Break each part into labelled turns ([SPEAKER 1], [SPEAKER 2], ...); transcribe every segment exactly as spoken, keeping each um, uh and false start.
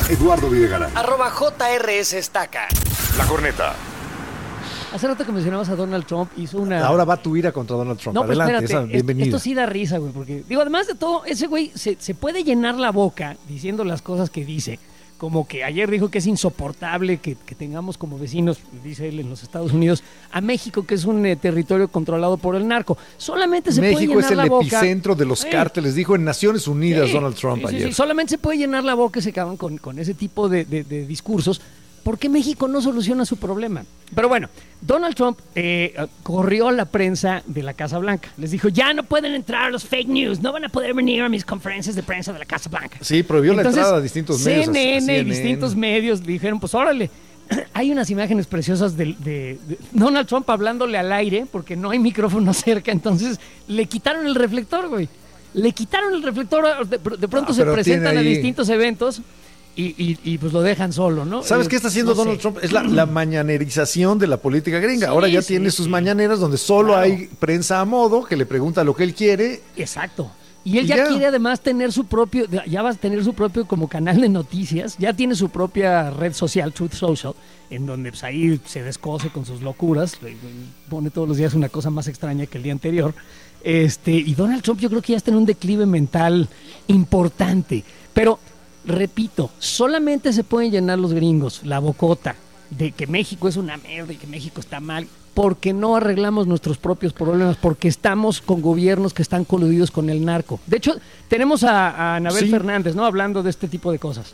[SPEAKER 1] Eduardo Videgaray.
[SPEAKER 2] Arroba J R S Estaca.
[SPEAKER 1] La Corneta.
[SPEAKER 3] Hace rato que mencionabas a Donald Trump, hizo una...
[SPEAKER 4] Ahora va tu ira contra Donald Trump.
[SPEAKER 3] No, pero
[SPEAKER 4] Adelante,
[SPEAKER 3] espérate,
[SPEAKER 4] esa, bienvenido.
[SPEAKER 3] Esto sí da risa, güey, porque, digo, además de todo, ese güey se, se puede llenar la boca diciendo las cosas que dice, como que ayer dijo que es insoportable que, que tengamos como vecinos, dice él, en los Estados Unidos, a México, que es un eh, territorio controlado por el narco. Solamente se
[SPEAKER 4] México
[SPEAKER 3] puede llenar
[SPEAKER 4] es el
[SPEAKER 3] la boca...
[SPEAKER 4] epicentro de los
[SPEAKER 3] Sí.
[SPEAKER 4] cárteles, dijo en Naciones Unidas
[SPEAKER 3] Sí,
[SPEAKER 4] Donald Trump
[SPEAKER 3] sí, sí,
[SPEAKER 4] ayer.
[SPEAKER 3] sí. Solamente se puede llenar la boca ese cabrón con, con ese tipo de, de, de discursos. ¿Por qué México no soluciona su problema? Pero bueno, Donald Trump eh, corrió a la prensa de la Casa Blanca. Les dijo, ya no pueden entrar los fake news, no van a poder venir a mis conferencias de prensa de la Casa Blanca.
[SPEAKER 4] Sí, prohibió
[SPEAKER 3] Entonces,
[SPEAKER 4] la entrada a distintos medios.
[SPEAKER 3] C N N,
[SPEAKER 4] C N N.
[SPEAKER 3] distintos medios dijeron, pues órale. Hay unas imágenes preciosas de, de, de Donald Trump hablándole al aire, porque no hay micrófono cerca, entonces le quitaron el reflector, güey. Le quitaron el reflector, de, de pronto
[SPEAKER 4] Ah,
[SPEAKER 3] se
[SPEAKER 4] pero
[SPEAKER 3] presentan
[SPEAKER 4] tiene
[SPEAKER 3] a
[SPEAKER 4] ahí-
[SPEAKER 3] distintos eventos y, y, y pues lo dejan solo, ¿no?
[SPEAKER 4] ¿Sabes
[SPEAKER 3] Eh,
[SPEAKER 4] qué está haciendo
[SPEAKER 3] no sé.
[SPEAKER 4] Donald Trump? Es la, la mañanerización de la política gringa.
[SPEAKER 3] Sí,
[SPEAKER 4] Ahora ya
[SPEAKER 3] sí,
[SPEAKER 4] tiene
[SPEAKER 3] sí.
[SPEAKER 4] sus mañaneras donde solo
[SPEAKER 3] Claro.
[SPEAKER 4] hay prensa a modo que le pregunta lo que él quiere.
[SPEAKER 3] Exacto. Y él
[SPEAKER 4] Y
[SPEAKER 3] ya,
[SPEAKER 4] ya.
[SPEAKER 3] quiere además tener su propio, ya va a tener su propio como canal de noticias, ya tiene su propia red social, Truth Social, en donde pues, ahí se descoce con sus locuras, le- le pone todos los días una cosa más extraña que el día anterior. Este, y Donald Trump yo creo que ya está en un declive mental importante. Pero, repito, solamente se pueden llenar los gringos la bocota de que México es una mierda y que México está mal, porque no arreglamos nuestros propios problemas, porque estamos con gobiernos que están coludidos con el narco. De hecho, tenemos a, a Anabel
[SPEAKER 4] Sí.
[SPEAKER 3] Fernández, ¿no? Hablando de este tipo de cosas.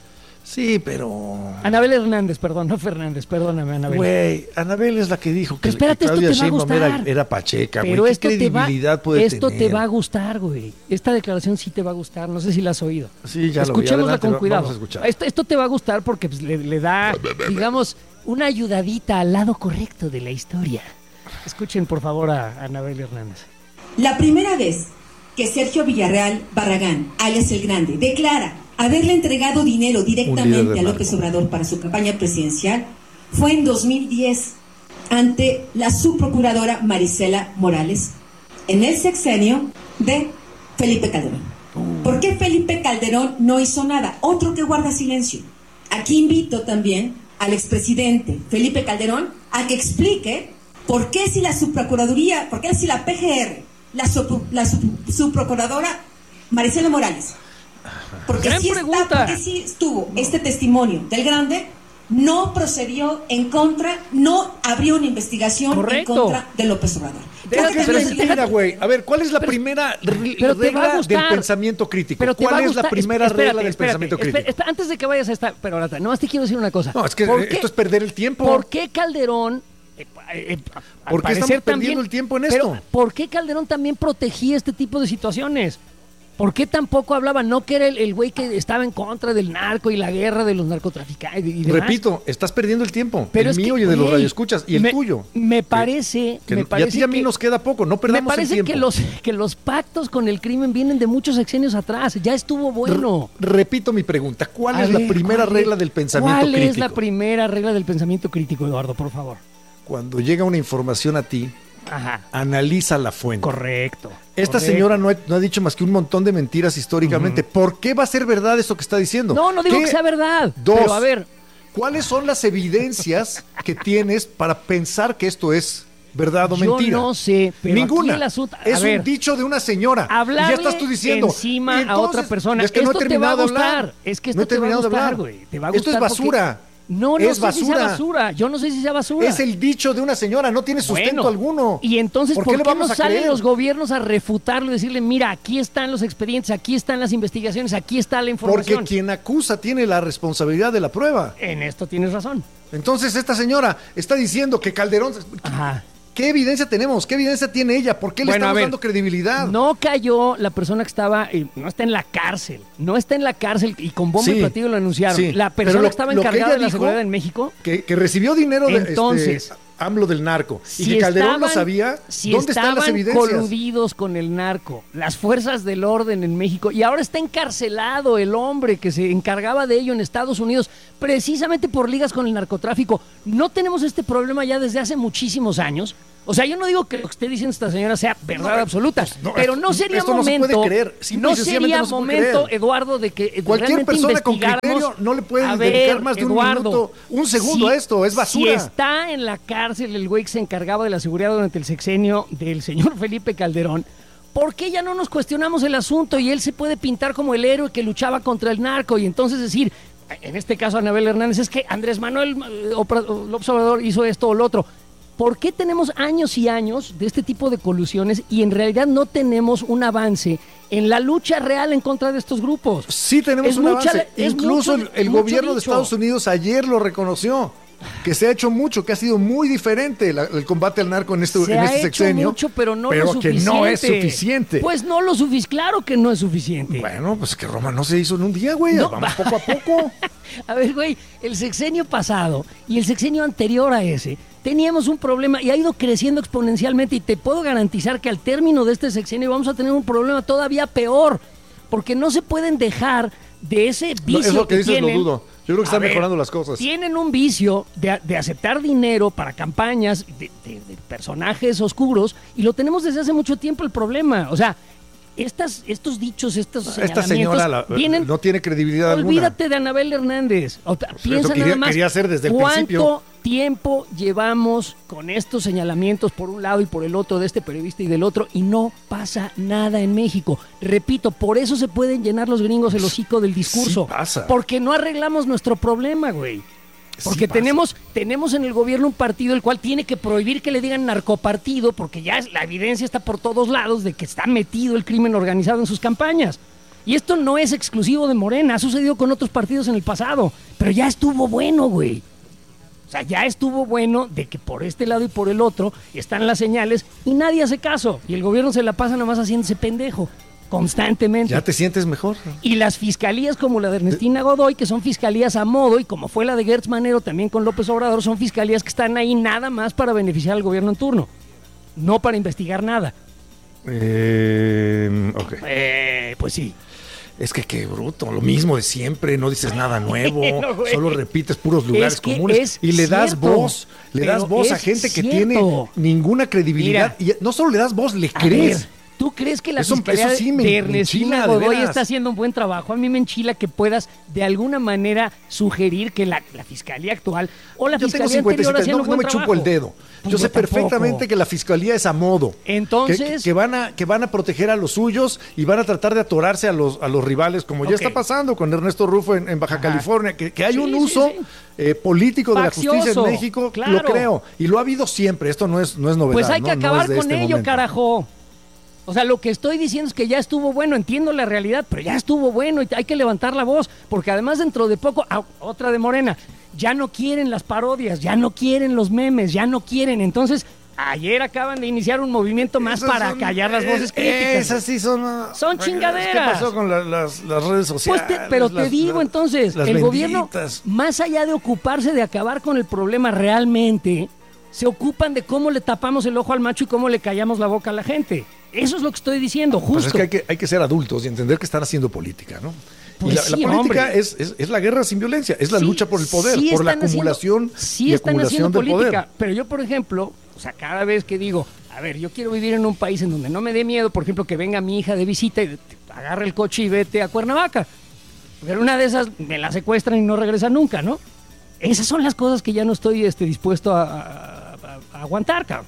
[SPEAKER 4] Sí, pero...
[SPEAKER 3] Anabel Hernández, perdón, no Fernández, perdóname, Anabel.
[SPEAKER 4] Güey, Anabel es la que dijo que,
[SPEAKER 3] Pero espérate,
[SPEAKER 4] que
[SPEAKER 3] esto
[SPEAKER 4] Claudia
[SPEAKER 3] te va a
[SPEAKER 4] Sheinbaum era,
[SPEAKER 3] gustar.
[SPEAKER 4] era pacheca, güey.
[SPEAKER 3] Pero
[SPEAKER 4] ¿Qué
[SPEAKER 3] esto te va,
[SPEAKER 4] credibilidad puede
[SPEAKER 3] esto
[SPEAKER 4] tener?
[SPEAKER 3] te va a gustar, güey. Esta declaración sí te va a gustar, no sé si la has oído.
[SPEAKER 4] Sí, ya lo vi.
[SPEAKER 3] Escuchémosla
[SPEAKER 4] Adelante,
[SPEAKER 3] con
[SPEAKER 4] va-
[SPEAKER 3] cuidado.
[SPEAKER 4] vamos a escuchar.
[SPEAKER 3] Esto, esto te va a gustar porque pues, le, le da, digamos, una ayudadita al lado correcto de la historia. Escuchen, por favor, a, a Anabel Hernández.
[SPEAKER 5] La primera vez que Sergio Villarreal Barragán, alias El Grande, declara haberle entregado dinero
[SPEAKER 4] Un líder
[SPEAKER 5] directamente
[SPEAKER 4] de
[SPEAKER 5] a López
[SPEAKER 4] narco.
[SPEAKER 5] Obrador para su campaña presidencial fue en dos mil diez ante la subprocuradora Marisela Morales en el sexenio de Felipe Calderón. ¿Por qué Felipe Calderón no hizo nada? Otro que guarda silencio. Aquí invito también al expresidente Felipe Calderón a que explique por qué si la subprocuraduría, por qué si la P G R, la, sub, la sub, subprocuradora Marisela Morales, porque
[SPEAKER 3] Gran
[SPEAKER 5] si
[SPEAKER 3] pregunta.
[SPEAKER 5] está, porque si estuvo este testimonio del Grande, no procedió en contra, no abrió una investigación
[SPEAKER 3] Correcto.
[SPEAKER 5] en contra de López Obrador. Creo
[SPEAKER 4] Porque
[SPEAKER 5] que
[SPEAKER 4] es
[SPEAKER 5] también-
[SPEAKER 4] mentira, güey. A ver, ¿cuál es la
[SPEAKER 3] Pero-
[SPEAKER 4] primera re-
[SPEAKER 3] pero te va a
[SPEAKER 4] regla
[SPEAKER 3] gustar.
[SPEAKER 4] del pensamiento crítico?
[SPEAKER 3] Pero te va
[SPEAKER 4] ¿Cuál
[SPEAKER 3] a
[SPEAKER 4] es la
[SPEAKER 3] gustar-
[SPEAKER 4] primera
[SPEAKER 3] espérate,
[SPEAKER 4] regla del
[SPEAKER 3] espérate,
[SPEAKER 4] pensamiento
[SPEAKER 3] espérate,
[SPEAKER 4] crítico?
[SPEAKER 3] espérate, antes de que vayas a esta, pero ahora, nomás te quiero decir una cosa.
[SPEAKER 4] No, es que
[SPEAKER 3] ¿Por
[SPEAKER 4] esto
[SPEAKER 3] qué-
[SPEAKER 4] es perder el tiempo.
[SPEAKER 3] ¿Por qué Calderón? eh, eh, al
[SPEAKER 4] ¿Por qué
[SPEAKER 3] parecer
[SPEAKER 4] estamos perdiendo
[SPEAKER 3] también-
[SPEAKER 4] el tiempo en
[SPEAKER 3] pero,
[SPEAKER 4] esto?
[SPEAKER 3] ¿por qué Calderón también protegía este tipo de situaciones? ¿Por qué tampoco hablaba? No que era el el güey que estaba en contra del narco y la guerra de los narcotraficantes y demás.
[SPEAKER 4] Repito, estás perdiendo el tiempo.
[SPEAKER 3] Pero
[SPEAKER 4] el
[SPEAKER 3] es
[SPEAKER 4] mío
[SPEAKER 3] que,
[SPEAKER 4] y el de los
[SPEAKER 3] güey,
[SPEAKER 4] radioescuchas y el
[SPEAKER 3] me-
[SPEAKER 4] tuyo.
[SPEAKER 3] Me parece,
[SPEAKER 4] Que-
[SPEAKER 3] me
[SPEAKER 4] y a
[SPEAKER 3] parece
[SPEAKER 4] ti y a mí
[SPEAKER 3] que-
[SPEAKER 4] nos queda poco, no perdamos
[SPEAKER 3] me parece
[SPEAKER 4] el tiempo.
[SPEAKER 3] que los, que los pactos con el crimen vienen de muchos sexenios atrás. Ya estuvo bueno.
[SPEAKER 4] Re- repito mi pregunta, ¿cuál
[SPEAKER 3] A
[SPEAKER 4] es
[SPEAKER 3] ver,
[SPEAKER 4] la primera
[SPEAKER 3] ¿cuál es-
[SPEAKER 4] regla del pensamiento
[SPEAKER 3] ¿Cuál
[SPEAKER 4] crítico?
[SPEAKER 3] es la primera regla del pensamiento crítico, Eduardo, por favor?
[SPEAKER 4] Cuando llega una información a ti,
[SPEAKER 3] Ajá.
[SPEAKER 4] analiza la fuente.
[SPEAKER 3] Correcto.
[SPEAKER 4] Esta
[SPEAKER 3] correcto.
[SPEAKER 4] señora no ha, no ha dicho más que un montón de mentiras históricamente. ¿Por qué va a ser verdad eso que está diciendo?
[SPEAKER 3] No, no digo
[SPEAKER 4] ¿Qué?
[SPEAKER 3] que sea verdad.
[SPEAKER 4] Dos.
[SPEAKER 3] Pero a ver,
[SPEAKER 4] ¿Cuáles son las evidencias que tienes para pensar que esto es verdad o
[SPEAKER 3] yo
[SPEAKER 4] mentira?
[SPEAKER 3] no sé, pero
[SPEAKER 4] Ninguna.
[SPEAKER 3] aquí el asunto- a
[SPEAKER 4] es
[SPEAKER 3] ver,
[SPEAKER 4] un dicho de una señora. Y
[SPEAKER 3] hablarle
[SPEAKER 4] ya estás tú diciendo.
[SPEAKER 3] encima
[SPEAKER 4] y
[SPEAKER 3] a otra
[SPEAKER 4] entonces,
[SPEAKER 3] persona.
[SPEAKER 4] Es que no
[SPEAKER 3] esto
[SPEAKER 4] he
[SPEAKER 3] te va a
[SPEAKER 4] terminado de
[SPEAKER 3] gustar.
[SPEAKER 4] hablar.
[SPEAKER 3] Es que esto
[SPEAKER 4] no he
[SPEAKER 3] te va a
[SPEAKER 4] terminado de
[SPEAKER 3] gustar,
[SPEAKER 4] hablar.
[SPEAKER 3] güey. Te va a
[SPEAKER 4] Esto es
[SPEAKER 3] gustar porque-
[SPEAKER 4] basura.
[SPEAKER 3] No, no
[SPEAKER 4] es
[SPEAKER 3] sé
[SPEAKER 4] basura.
[SPEAKER 3] si sea basura. Yo no sé si sea basura.
[SPEAKER 4] Es el dicho de una señora, no tiene sustento
[SPEAKER 3] Bueno,
[SPEAKER 4] alguno.
[SPEAKER 3] Y entonces, ¿por,
[SPEAKER 4] qué
[SPEAKER 3] qué,
[SPEAKER 4] le vamos
[SPEAKER 3] no
[SPEAKER 4] a
[SPEAKER 3] salen
[SPEAKER 4] creer?
[SPEAKER 3] los gobiernos a refutarlo y decirle, mira, aquí están los expedientes, aquí están las investigaciones, aquí está la información?
[SPEAKER 4] Porque quien acusa tiene la responsabilidad de la prueba.
[SPEAKER 3] En esto tienes razón.
[SPEAKER 4] Entonces esta señora está diciendo que Calderón...
[SPEAKER 3] Ajá.
[SPEAKER 4] ¿Qué evidencia tenemos? ¿Qué evidencia tiene ella? ¿Por qué le
[SPEAKER 3] Bueno, a
[SPEAKER 4] estamos
[SPEAKER 3] ver,
[SPEAKER 4] dando credibilidad?
[SPEAKER 3] No cayó la persona que estaba, eh, no está en la cárcel, no está en la cárcel y con bombo
[SPEAKER 4] Sí,
[SPEAKER 3] y platillo lo anunciaron.
[SPEAKER 4] sí,
[SPEAKER 3] La
[SPEAKER 4] pero
[SPEAKER 3] persona
[SPEAKER 4] lo-
[SPEAKER 3] que estaba
[SPEAKER 4] lo que
[SPEAKER 3] encargada
[SPEAKER 4] ella
[SPEAKER 3] de la
[SPEAKER 4] dijo-
[SPEAKER 3] seguridad en México.
[SPEAKER 4] Que, que recibió dinero de
[SPEAKER 3] Entonces,
[SPEAKER 4] este, AMLO del narco.
[SPEAKER 3] Si
[SPEAKER 4] y que Calderón
[SPEAKER 3] estaban-
[SPEAKER 4] lo sabía.
[SPEAKER 3] si
[SPEAKER 4] ¿Dónde están las
[SPEAKER 3] estaban
[SPEAKER 4] evidencias?
[SPEAKER 3] coludidos con el narco, las fuerzas del orden en México, y ahora está encarcelado el hombre que se encargaba de ello en Estados Unidos, precisamente por ligas con el narcotráfico. No tenemos este problema ya desde hace muchísimos años. O sea, yo no digo que lo que esté diciendo esta señora sea verdad
[SPEAKER 4] No,
[SPEAKER 3] absoluta,
[SPEAKER 4] pues, no,
[SPEAKER 3] pero no sería
[SPEAKER 4] esto no se
[SPEAKER 3] momento,
[SPEAKER 4] puede creer, simple
[SPEAKER 3] no
[SPEAKER 4] y sencillamente
[SPEAKER 3] sería
[SPEAKER 4] no se puede
[SPEAKER 3] momento,
[SPEAKER 4] creer.
[SPEAKER 3] Eduardo, de que
[SPEAKER 4] Cualquier
[SPEAKER 3] realmente
[SPEAKER 4] persona con
[SPEAKER 3] investigáramos.
[SPEAKER 4] criterio no le puede
[SPEAKER 3] A
[SPEAKER 4] dedicar
[SPEAKER 3] ver,
[SPEAKER 4] más de un
[SPEAKER 3] Eduardo,
[SPEAKER 4] minuto, un segundo
[SPEAKER 3] si-
[SPEAKER 4] a esto, es basura.
[SPEAKER 3] Si está en la cárcel el güey que se encargaba de la seguridad durante el sexenio del señor Felipe Calderón, ¿por qué ya no nos cuestionamos el asunto y él se puede pintar como el héroe que luchaba contra el narco y entonces decir, en este caso Anabel Hernández, es que Andrés Manuel eh, Opra- López Obrador hizo esto o lo otro? ¿Por qué tenemos años y años de este tipo de colusiones y en realidad no tenemos un avance en la lucha real en contra de estos grupos?
[SPEAKER 4] Sí tenemos
[SPEAKER 3] Es
[SPEAKER 4] un
[SPEAKER 3] mucha-
[SPEAKER 4] avance.
[SPEAKER 3] es
[SPEAKER 4] Incluso
[SPEAKER 3] mucho-
[SPEAKER 4] el, el
[SPEAKER 3] mucho
[SPEAKER 4] gobierno de
[SPEAKER 3] dicho.
[SPEAKER 4] Estados Unidos ayer lo reconoció. Que se ha hecho mucho, que ha sido muy diferente la- el combate al narco en este,
[SPEAKER 3] Se
[SPEAKER 4] en
[SPEAKER 3] ha
[SPEAKER 4] este
[SPEAKER 3] hecho
[SPEAKER 4] sexenio.
[SPEAKER 3] mucho, pero no
[SPEAKER 4] pero
[SPEAKER 3] lo
[SPEAKER 4] que
[SPEAKER 3] suficiente.
[SPEAKER 4] no es suficiente.
[SPEAKER 3] Pues no lo suficiente, claro que no es suficiente.
[SPEAKER 4] Bueno, pues que Roma no se hizo en un día, güey.
[SPEAKER 3] No.
[SPEAKER 4] Vamos poco a poco.
[SPEAKER 3] A ver, güey, el sexenio pasado y el sexenio anterior a ese teníamos un problema y ha ido creciendo exponencialmente y te puedo garantizar que al término de este sexenio vamos a tener un problema todavía peor, porque no se pueden dejar de ese
[SPEAKER 4] No,
[SPEAKER 3] vicio
[SPEAKER 4] es lo que dices,
[SPEAKER 3] tienen.
[SPEAKER 4] lo dudo. Yo creo que
[SPEAKER 3] A
[SPEAKER 4] están
[SPEAKER 3] ver,
[SPEAKER 4] mejorando las cosas.
[SPEAKER 3] Tienen un vicio de, de aceptar dinero para campañas de, de- de personajes oscuros y lo tenemos desde hace mucho tiempo el problema. O sea, estas, estos dichos, estos
[SPEAKER 4] Esta
[SPEAKER 3] señalamientos
[SPEAKER 4] señora la-
[SPEAKER 3] vienen.
[SPEAKER 4] no tiene credibilidad alguna.
[SPEAKER 3] Olvídate de Anabel Hernández. O sea,
[SPEAKER 4] Pues
[SPEAKER 3] piensa
[SPEAKER 4] eso quería-
[SPEAKER 3] nada más.
[SPEAKER 4] quería hacer desde el
[SPEAKER 3] ¿Cuánto
[SPEAKER 4] principio?
[SPEAKER 3] tiempo llevamos con estos señalamientos por un lado y por el otro de este periodista y del otro y no pasa nada en México? Repito, por eso se pueden llenar los gringos el hocico del discurso.
[SPEAKER 4] Sí pasa.
[SPEAKER 3] Porque no arreglamos nuestro problema, güey. Porque
[SPEAKER 4] Sí pasa.
[SPEAKER 3] tenemos, tenemos en el gobierno un partido el cual tiene que prohibir que le digan narcopartido porque ya es- la evidencia está por todos lados de que está metido el crimen organizado en sus campañas. Y esto no es exclusivo de Morena, ha sucedido con otros partidos en el pasado, pero ya estuvo bueno, güey. O sea, ya estuvo bueno de que por este lado y por el otro están las señales y nadie hace caso. Y el gobierno se la pasa nomás haciéndose pendejo, constantemente.
[SPEAKER 4] ¿Ya te sientes mejor?
[SPEAKER 3] Y las fiscalías como la de Ernestina Godoy, que son fiscalías a modo, y como fue la de Gertz Manero también con López Obrador, son fiscalías que están ahí nada más para beneficiar al gobierno en turno, no para investigar nada.
[SPEAKER 4] Eh, ok.
[SPEAKER 3] Eh, pues sí.
[SPEAKER 4] Es que qué bruto, lo mismo de siempre, no dices nada nuevo,
[SPEAKER 3] Bueno, güey.
[SPEAKER 4] solo repites puros lugares
[SPEAKER 3] Es que
[SPEAKER 4] comunes
[SPEAKER 3] es
[SPEAKER 4] y le das
[SPEAKER 3] cierto,
[SPEAKER 4] voz, le das
[SPEAKER 3] pero
[SPEAKER 4] voz a
[SPEAKER 3] es
[SPEAKER 4] gente que
[SPEAKER 3] cierto.
[SPEAKER 4] tiene ninguna credibilidad y no solo le das voz, le
[SPEAKER 3] A
[SPEAKER 4] crees.
[SPEAKER 3] ver, ¿tú crees que la
[SPEAKER 4] Eso-
[SPEAKER 3] fiscalía
[SPEAKER 4] eso sí me-
[SPEAKER 3] de
[SPEAKER 4] me
[SPEAKER 3] Ernestina
[SPEAKER 4] enchila, de
[SPEAKER 3] Godoy
[SPEAKER 4] veras.
[SPEAKER 3] está haciendo un buen trabajo? A mí me enchila que puedas de alguna manera sugerir que la, la fiscalía actual o la
[SPEAKER 4] Yo tengo
[SPEAKER 3] fiscalía
[SPEAKER 4] cincuenta y
[SPEAKER 3] anterior
[SPEAKER 4] siete,
[SPEAKER 3] hacían
[SPEAKER 4] no,
[SPEAKER 3] un
[SPEAKER 4] no
[SPEAKER 3] buen
[SPEAKER 4] me chupo
[SPEAKER 3] trabajo.
[SPEAKER 4] el dedo.
[SPEAKER 3] Pues
[SPEAKER 4] Yo sé
[SPEAKER 3] tampoco.
[SPEAKER 4] perfectamente que la fiscalía es a modo.
[SPEAKER 3] Entonces-
[SPEAKER 4] Que, que van a, que van a proteger a los suyos y van a tratar de atorarse a los, a los rivales, como ya
[SPEAKER 3] Ok.
[SPEAKER 4] está pasando con Ernesto Rufo en, en Baja
[SPEAKER 3] Ajá.
[SPEAKER 4] California. Que, que hay
[SPEAKER 3] Sí,
[SPEAKER 4] un
[SPEAKER 3] sí,
[SPEAKER 4] uso
[SPEAKER 3] sí.
[SPEAKER 4] eh, político de la justicia en
[SPEAKER 3] Faccioso,
[SPEAKER 4] México,
[SPEAKER 3] claro.
[SPEAKER 4] lo creo. Y lo ha habido siempre. Esto no es, no es novedad.
[SPEAKER 3] Pues hay que
[SPEAKER 4] ¿no? No
[SPEAKER 3] acabar
[SPEAKER 4] es de
[SPEAKER 3] con
[SPEAKER 4] este
[SPEAKER 3] ello,
[SPEAKER 4] momento.
[SPEAKER 3] carajo. O sea, lo que estoy diciendo es que ya estuvo bueno, entiendo la realidad, pero ya estuvo bueno y hay que levantar la voz, porque además dentro de poco, ah, otra de Morena, ya no quieren las parodias, ya no quieren los memes, ya no quieren. Entonces, ayer acaban de iniciar un movimiento más
[SPEAKER 4] Esas
[SPEAKER 3] para
[SPEAKER 4] son-
[SPEAKER 3] callar las voces
[SPEAKER 4] eh,
[SPEAKER 3] críticas.
[SPEAKER 4] Esas sí son... ah,
[SPEAKER 3] Son chingaderas.
[SPEAKER 4] ¿Qué pasó con la- las, las redes
[SPEAKER 3] Pues
[SPEAKER 4] sociales?
[SPEAKER 3] te- pero te
[SPEAKER 4] Las-
[SPEAKER 3] digo
[SPEAKER 4] las-
[SPEAKER 3] entonces,
[SPEAKER 4] las
[SPEAKER 3] el gobierno,
[SPEAKER 4] benditas.
[SPEAKER 3] más allá de ocuparse de acabar con el problema realmente, se ocupan de cómo le tapamos el ojo al macho y cómo le callamos la boca a la gente. Eso es lo que estoy diciendo, justo.
[SPEAKER 4] Pues es que hay, que hay que ser adultos y entender que están haciendo política, ¿no?
[SPEAKER 3] Pues
[SPEAKER 4] y la,
[SPEAKER 3] sí,
[SPEAKER 4] la política
[SPEAKER 3] hombre.
[SPEAKER 4] es, es, es la guerra sin violencia, es la
[SPEAKER 3] Sí,
[SPEAKER 4] lucha por el poder,
[SPEAKER 3] sí
[SPEAKER 4] por la
[SPEAKER 3] están haciendo-
[SPEAKER 4] acumulación
[SPEAKER 3] sí
[SPEAKER 4] y
[SPEAKER 3] están
[SPEAKER 4] acumulación
[SPEAKER 3] haciendo
[SPEAKER 4] del
[SPEAKER 3] política,
[SPEAKER 4] poder.
[SPEAKER 3] pero yo, por ejemplo, o sea, cada vez que digo, a ver, yo quiero vivir en un país en donde no me dé miedo, por ejemplo, que venga mi hija de visita y te- agarre el coche y vete a Cuernavaca. Pero una de esas me la secuestran y no regresa nunca, ¿no? Esas son las cosas que ya no estoy este, dispuesto a, a- a- a aguantar, cabrón.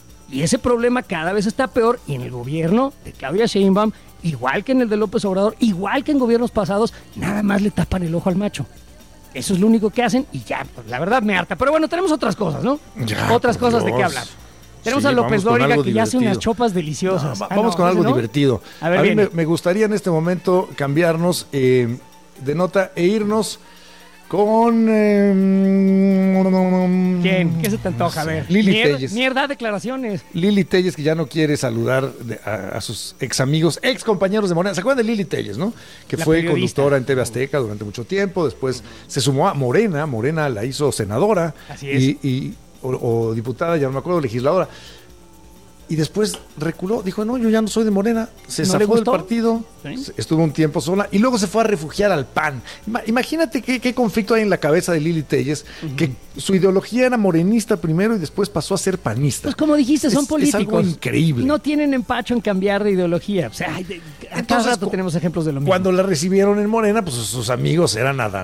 [SPEAKER 3] Y ese problema cada vez está peor y en el gobierno de Claudia Sheinbaum, igual que en el de López Obrador, igual que en gobiernos pasados, nada más le tapan el ojo al macho. Eso es lo único que hacen y ya, pues, la verdad me harta. Pero bueno, tenemos otras cosas, ¿no?
[SPEAKER 4] Ya,
[SPEAKER 3] otras
[SPEAKER 4] por
[SPEAKER 3] cosas de qué
[SPEAKER 4] Dios.
[SPEAKER 3] hablar. Tenemos
[SPEAKER 4] Sí,
[SPEAKER 3] a López
[SPEAKER 4] vamos con
[SPEAKER 3] Dóriga
[SPEAKER 4] algo
[SPEAKER 3] que ya hace
[SPEAKER 4] divertido.
[SPEAKER 3] unas chopas deliciosas.
[SPEAKER 4] No, va-
[SPEAKER 3] Ah,
[SPEAKER 4] vamos
[SPEAKER 3] no,
[SPEAKER 4] con algo
[SPEAKER 3] ¿ese no?
[SPEAKER 4] divertido.
[SPEAKER 3] A ver,
[SPEAKER 4] mí
[SPEAKER 3] viene.
[SPEAKER 4] me, me gustaría en este momento cambiarnos eh, de nota e irnos con... eh,
[SPEAKER 3] ¿Quién? ¿Qué se te antoja? A
[SPEAKER 4] no sé,
[SPEAKER 3] ver.
[SPEAKER 4] Lili
[SPEAKER 3] Mierda,
[SPEAKER 4] Telles.
[SPEAKER 3] mierda, declaraciones.
[SPEAKER 4] Lili Telles, que ya no quiere saludar de- a, a sus ex amigos, ex compañeros de Morena. ¿Se acuerdan de Lili Telles, no? Que
[SPEAKER 3] La
[SPEAKER 4] fue
[SPEAKER 3] periodista.
[SPEAKER 4] conductora en T V Azteca durante mucho tiempo. Después se sumó a Morena. Morena la hizo senadora.
[SPEAKER 3] Así es.
[SPEAKER 4] Y, y- o, o diputada, ya no me acuerdo, legisladora. y después reculó, dijo, no, yo ya no soy de Morena, se
[SPEAKER 3] ¿No le
[SPEAKER 4] zafó del
[SPEAKER 3] gustó?
[SPEAKER 4] partido,
[SPEAKER 3] ¿Sí?
[SPEAKER 4] estuvo un tiempo sola y luego se fue a refugiar al P A N. Ima- Imagínate qué, qué conflicto hay en la cabeza de Lili Telles, uh-huh. que su ideología era morenista primero y después pasó a ser panista.
[SPEAKER 3] Pues como dijiste, son
[SPEAKER 4] es,
[SPEAKER 3] políticos.
[SPEAKER 4] Es algo increíble.
[SPEAKER 3] No tienen empacho en cambiar de ideología. O sea, de, a cada rato
[SPEAKER 4] cu-
[SPEAKER 3] tenemos ejemplos de lo mismo.
[SPEAKER 4] Cuando la recibieron en Morena, pues sus amigos eran Adán